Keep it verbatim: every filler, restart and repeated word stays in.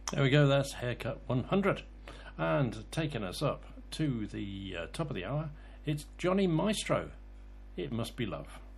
There we go, that's Haircut one hundred. And taking us up to the uh, top of the hour, it's Johnny Maestro. It Must Be Love.